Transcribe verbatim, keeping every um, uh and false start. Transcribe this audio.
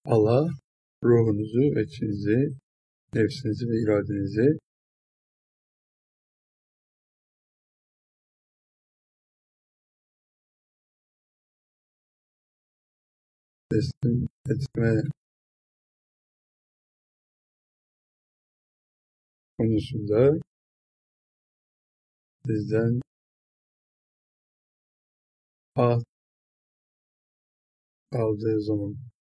Allah ruhunuzu, içinizi, nefsinizi ve iradenizi teslim etme konusunda sizden ahd aldığı zaman